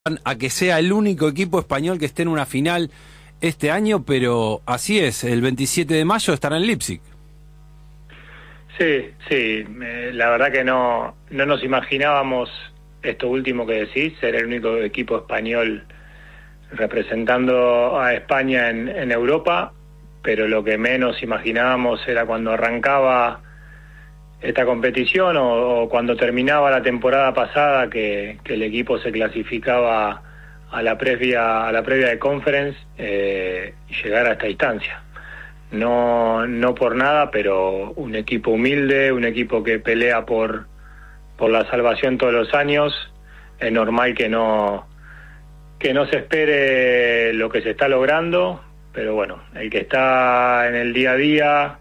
a que sea el único equipo español que esté en una final este año, pero así es, el 27 de mayo estará en Leipzig. Sí, la verdad que no nos imaginábamos esto último que decís, ser el único equipo español representando a España en Europa, pero lo que menos imaginábamos era cuando arrancaba esta competición o cuando terminaba la temporada pasada que el equipo se clasificaba a la previa de Conference y llegar a esta instancia. No por nada, pero un equipo humilde, un equipo que pelea por la salvación todos los años. Es normal que no se espere lo que se está logrando, pero bueno, el que está en el día a día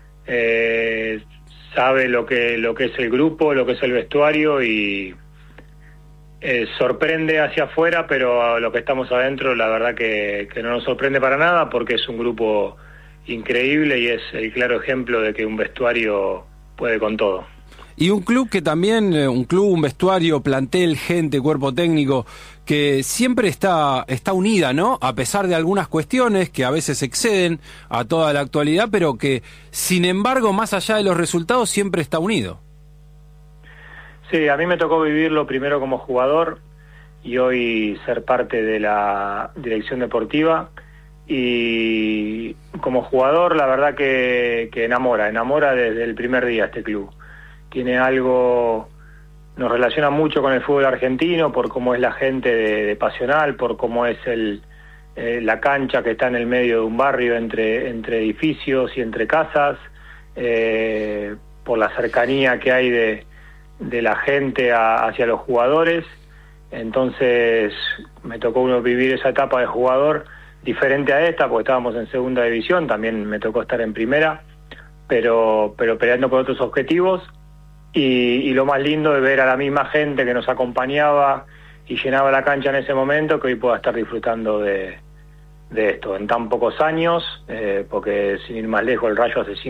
sabe lo que es el grupo, lo que es el vestuario y sorprende hacia afuera, pero a lo que estamos adentro la verdad que no nos sorprende para nada porque es un grupo increíble y es el claro ejemplo de que un vestuario puede con todo. Y un club que también, un vestuario, plantel, gente, cuerpo técnico, que siempre está unida, ¿no? A pesar de algunas cuestiones que a veces exceden a toda la actualidad, pero que, sin embargo, más allá de los resultados, siempre está unido. Sí, a mí me tocó vivirlo primero como jugador y hoy ser parte de la dirección deportiva. Y como jugador, la verdad que enamora desde el primer día este club. Tiene algo, nos relaciona mucho con el fútbol argentino por cómo es la gente de pasional, por cómo es la cancha que está en el medio de un barrio entre edificios y entre casas, por la cercanía que hay de la gente hacia los jugadores. Entonces me tocó vivir esa etapa de jugador diferente a esta, porque estábamos en segunda división, también me tocó estar en primera, pero peleando por otros objetivos. Y lo más lindo de ver a la misma gente que nos acompañaba y llenaba la cancha en ese momento, que hoy pueda estar disfrutando de esto en tan pocos años, porque sin ir más lejos, el Rayo hace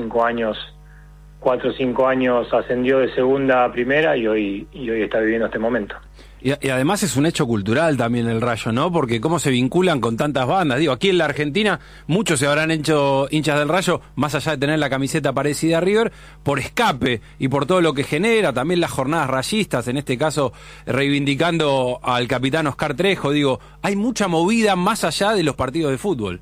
4 o 5 años ascendió de segunda a primera y hoy está viviendo este momento. Y además es un hecho cultural también el Rayo, ¿no? Porque cómo se vinculan con tantas bandas. Digo, aquí en la Argentina muchos se habrán hecho hinchas del Rayo, más allá de tener la camiseta parecida a River, por escape y por todo lo que genera, también las jornadas rayistas, en este caso reivindicando al capitán Oscar Trejo. Digo, hay mucha movida más allá de los partidos de fútbol.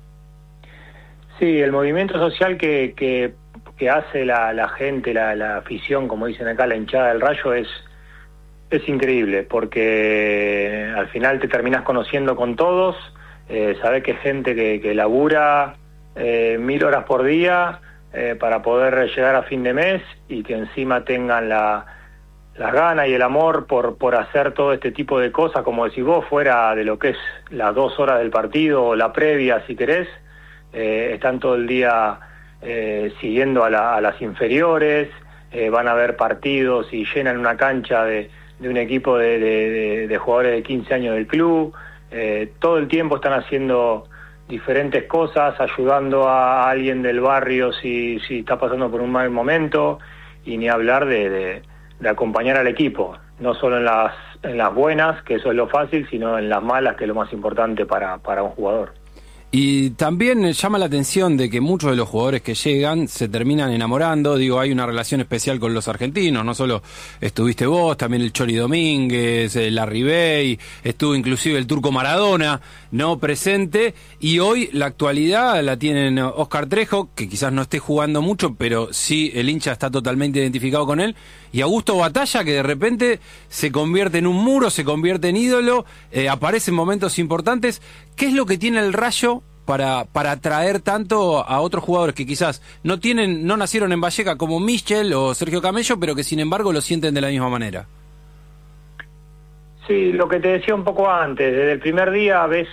Sí, el movimiento social que hace la gente, la afición, como dicen acá, la hinchada del Rayo es increíble, porque al final te terminás conociendo con todos, sabés que es gente que labura 1000 horas por día para poder llegar a fin de mes y que encima tengan las ganas y el amor por hacer todo este tipo de cosas, como decís vos, fuera de lo que es las 2 horas del partido o la previa, si querés. Están todo el día siguiendo a las inferiores, van a ver partidos y llenan una cancha de un equipo de jugadores de 15 años del club. Todo el tiempo están haciendo diferentes cosas, ayudando a alguien del barrio si está pasando por un mal momento, y ni hablar de acompañar al equipo, no solo en las buenas, que eso es lo fácil, sino en las malas, que es lo más importante para un jugador. Y también llama la atención de que muchos de los jugadores que llegan se terminan enamorando. Digo, hay una relación especial con los argentinos, no solo estuviste vos, también el Chori Domínguez, Larry Bay, estuvo inclusive el Turco Maradona, no presente, y hoy la actualidad la tienen Oscar Trejo, que quizás no esté jugando mucho, pero sí el hincha está totalmente identificado con él, y Augusto Batalla, que de repente se convierte en un muro, se convierte en ídolo, aparece en momentos importantes. ¿Qué es lo que tiene el Rayo para atraer tanto a otros jugadores que quizás no nacieron en Valleca, como Michel o Sergio Camello, pero que sin embargo lo sienten de la misma manera? Sí, lo que te decía un poco antes, desde el primer día ves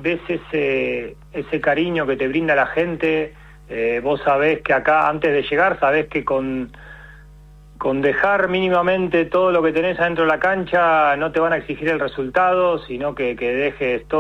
ese cariño que te brinda la gente. Vos sabés que acá, antes de llegar, sabés que con dejar mínimamente todo lo que tenés adentro de la cancha no te van a exigir el resultado, sino que dejes todo